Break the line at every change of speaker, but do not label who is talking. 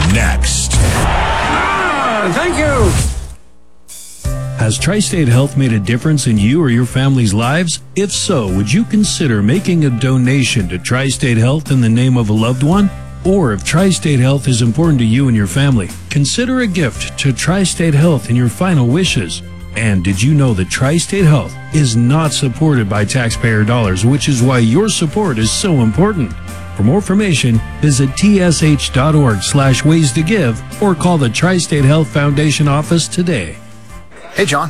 next.
Thank you.
Has Tri-State Health made a difference in you or your family's lives? If so, would you consider making a donation to Tri-State Health in the name of a loved one? Or if Tri-State Health is important to you and your family, consider a gift to Tri-State Health in your final wishes. And did you know that Tri-State Health is not supported by taxpayer dollars, which is why your support is so important? For more information, visit tsh.org/ways to give or call the Tri-State Health Foundation office today.
Hey, John.